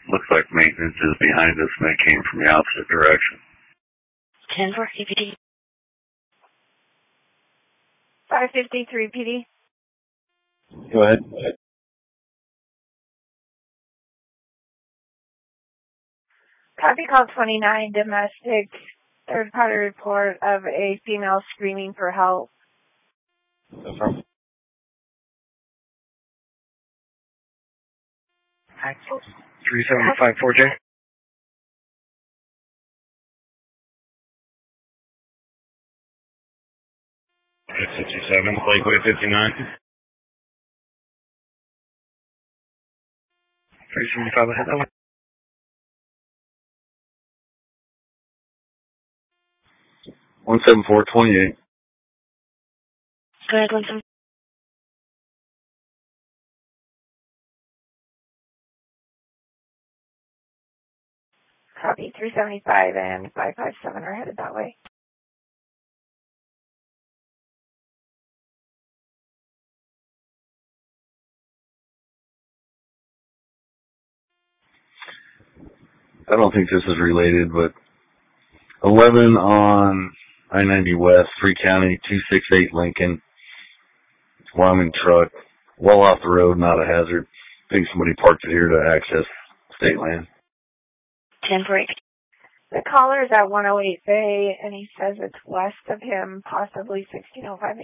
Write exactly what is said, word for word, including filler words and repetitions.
Looks like maintenance is behind us and they came from the opposite direction. ten for P D. five fifty-three P D. Go ahead. Copy call twenty-nine, domestic, third party report of a female screaming for help. No problem. three seven five four J. six sixty-seven, Lakeway fifty-nine. three seventy-five, ahead that one. one seven four twenty-eight. Go ahead, one seven. Copy three seventy-five and five five seven are headed that way. I don't think this is related, but eleven on I ninety West, Free County, two sixty-eight Lincoln. Wyoming truck, well off the road, not a hazard. I think somebody parked it here to access state land. ten for eight. The caller is at one oh eight Bay, and he says it's west of him, possibly sixteen oh five